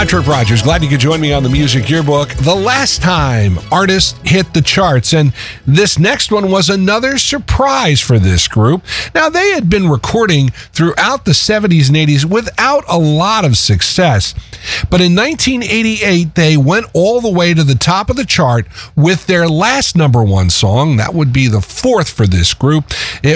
I'm Trip Rogers. Glad you could join me on the Music Yearbook. The last time artists hit the charts, and this next one was another surprise for this group. Now, they had been recording throughout the 70s and 80s without a lot of success, but in 1988, they went all the way to the top of the chart with their last number one song. That would be the fourth for this group. It